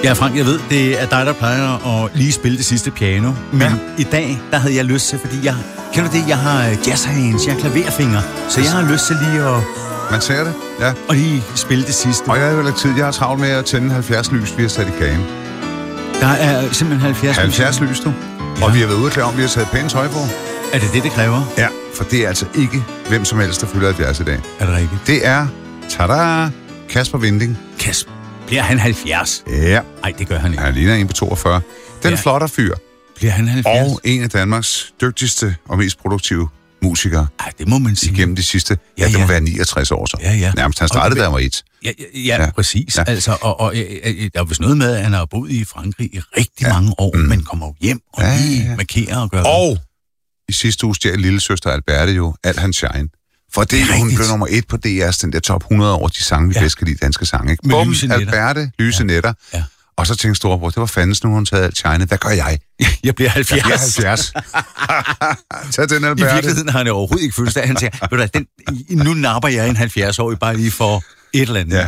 Ja, Frank, jeg ved, det er dig, der plejer at lige spille det sidste piano. Men i dag, der havde jeg lyst til, fordi kender du det? Jeg har jazzhands, jeg har klaverfinger, så jeg har lyst til lige at... Man ser det, ja. Og lige spille det sidste. Og jeg har jo lidt tid. Jeg har travlt med at tænde 70 lys, vi har sat i kagen. Der er simpelthen 70 lys, du. Ja. Og vi har været ude og klæde om, vi har taget pænt tøj på. Er det det, det kræver? Ja, for det er altså ikke hvem som helst, der fylder 70 i dag. Er det rigtigt? Det er, tada, Kasper Winding. Kasper, bliver han 70? Ja. Nej, det gør han ikke. Han ligner en på 42. Den flotter fyr. Bliver han 70? Og en af Danmarks dygtigste og mest produktive musikere. Ej, det må man sige. Igennem de sidste, det må være 69 år så. Ja. Nærmest, han startede, da han var 1. Ja, præcis. Ja. Altså, og der er vist noget med, at han har boet i Frankrig i rigtig mange år, men kommer jo hjem og lige markerer og gør og i sidste uge stjal lille søster Alberte jo alt hans shine. For det er hun blev nummer 1 på DR's, den der top 100 over de sange, vi bedst kan lide, danske sange. Ikke? Med Bum, lyse netter. Alberte, lyse netter. Ja. Og så tænkte storebror, det var fandens, nu har hun taget alt shine. Hvad gør jeg? Jeg bliver 70. Jeg bliver 70. Tag den, Alberte. I virkeligheden har han overhovedet ikke følt det. Han siger, nu napper jeg en 70-årig bare lige for et eller andet. Ja.